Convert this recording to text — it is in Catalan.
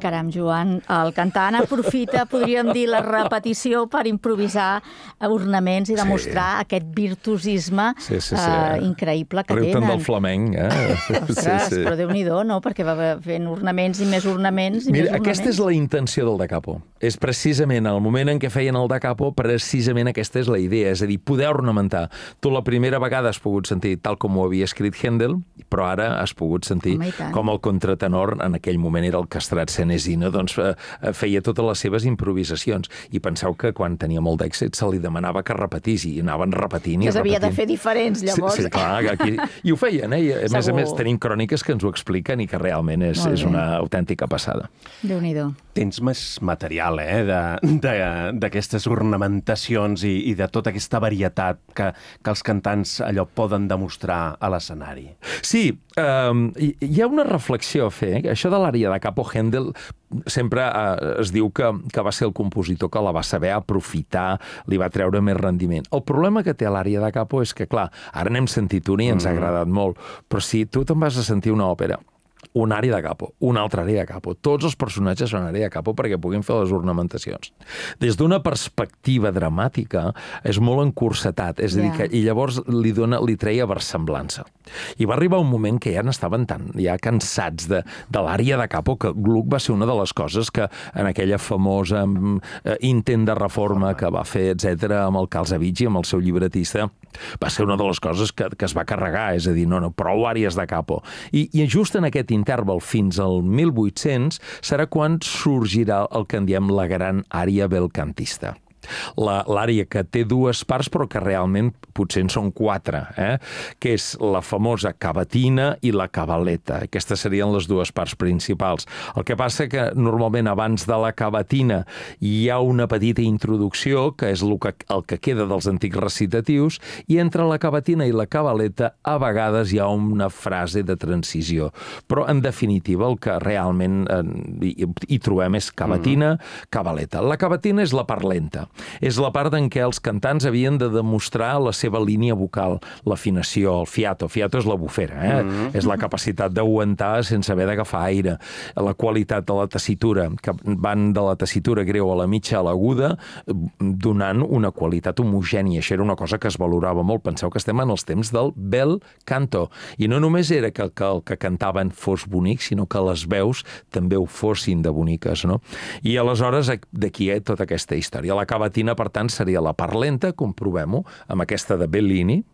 Caram, Joan, el cantant aprofita, podríem dir, la repetició per improvisar ornaments i demostrar aquest virtuosisme increïble que tenen. Riu tant del flamenc, Ostres, però Déu-n'hi-do, no? Perquè va fent ornaments i més ornaments i més ornaments. Aquesta és la intenció del Da Capo. És precisament el moment en què feien el Da Capo, precisament aquesta és la idea, és a dir, poder ornamentar. Tu la primera vegada has pogut sentir tal com ho havia escrit Händel, però ara has pogut sentir com el contratenor, en aquell moment era el castrat Senesino, doncs feia totes les seves improvisacions. I penseu que quan tenia molt d'èxit se li demanava que repetís i anaven repetint i repetint. Que s'havia de fer diferents, llavors. Sí, clar, aquí... I ho feien, A més a més, tenim cròniques que ens ho expliquen i que realment és una autèntica passada. Déu-n'hi-do. Tens més material, d'aquestes ornamentacions i de tota aquesta varietat que els cantants allò poden demostrar a l'escenari. Sí, hi ha una reflexió a fer. Això de l'ària da capo, Händel sempre es diu que va ser el compositor que la va saber aprofitar, li va treure més rendiment. El problema que té l'ària da capo és que, clar, ara n'hem sentit una i ens ha agradat molt, però si tu te'n vas a sentir una òpera, un ària da capo, un altre ària da capo. Tots els personatges són ària da capo perquè puguin fer les ornamentacions. Des d'una perspectiva dramàtica és molt encursetat, és a dir, que i llavors li treia versemblança. I va arribar un moment que ja n'estaven ja cansats de l'ària da capo, que Gluck va ser una de les coses que en aquella famosa intent de reforma que va fer, etc., amb el Calzavigi, amb el seu llibretista, va ser una de les coses que es va carregar, és a dir, no, prou àries da capo. I just en aquest interval fins al 1800 serà quan sorgirà el que en diem la gran ària belcantista. L'ària que té dues parts però que realment potser en són quatre, que és la famosa cavatina i la cavaleta. Aquestes serien les dues parts principals. El que passa que normalment abans de la cavatina hi ha una petita introducció, que és el que queda dels antics recitatius, i entre la cavatina i la cavaleta a vegades hi ha una frase de transició. Però en definitiva el que realment hi trobem és cavatina, cavaleta. La cavatina és la part lenta. És la part en què els cantants havien de demostrar la seva línia vocal, l'afinació, el fiato. Fiato és la bufera, és la capacitat d'aguantar sense haver d'agafar aire. La qualitat de la tessitura, que van de la tessitura greu a la mitja a l'aguda, donant una qualitat homogènia. Això era una cosa que es valorava molt. Penseu que estem en els temps del bel canto. I no només era que el que cantaven fos bonic, sinó que les veus també ho fossin de boniques, no? I aleshores d'aquí tota aquesta història. La cavatina, per tant, seria la part lenta, comprovem-ho, amb aquesta de Bellini,